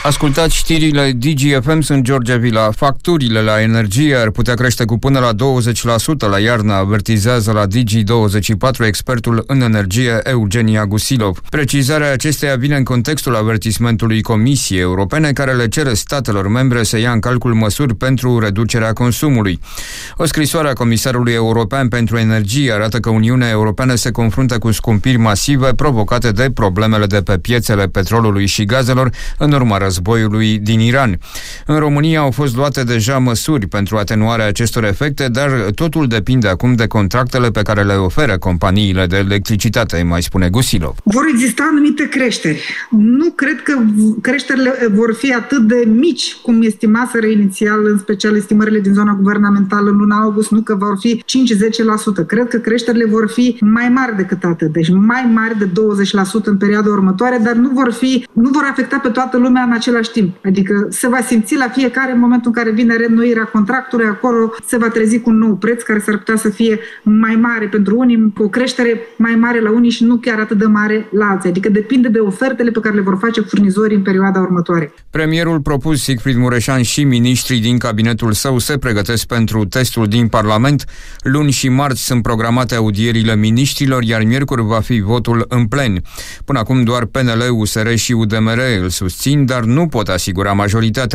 Ascultați știrile Digi-FM, sunt George Vila. Facturile la energie ar putea crește cu până la 20% la iarnă, avertizează la Digi24 expertul în energie Eugenia Gusilov. Precizarea acesteia vine în contextul avertismentului Comisiei Europene, care le cere statelor membre să ia în calcul măsuri pentru reducerea consumului. O scrisoare a Comisarului European pentru Energie arată că Uniunea Europeană se confruntă cu scumpiri masive provocate de problemele de pe piețele petrolului și gazelor în urma războiului din Iran. În România au fost luate deja măsuri pentru atenuarea acestor efecte, dar totul depinde acum de contractele pe care le oferă companiile de electricitate, mai spune Gusilov. Vor exista anumite creșteri. Nu cred că creșterile vor fi atât de mici cum estimaseră inițial, în special estimările din zona guvernamentală în luna august, nu că vor fi 5-10%. Cred că creșterile vor fi mai mari decât atât, deci mai mari de 20% în perioada următoare, dar nu vor afecta pe toată lumea în același timp. Adică se va simți la fiecare în momentul în care vine reînnoirea contractului, acolo se va trezi cu un nou preț care s-ar putea să fie mai mare pentru unii, cu o creștere mai mare la unii și nu chiar atât de mare la alții. Adică depinde de ofertele pe care le vor face furnizorii în perioada următoare. Premierul propus Sigfrid Mureșan și miniștrii din cabinetul său se pregătesc pentru testul din Parlament. Luni și marți sunt programate audierile miniștrilor, iar miercuri va fi votul în plen. Până acum doar PNL, USR și UDMR îl susțin, dar nu pot asigura majoritatea.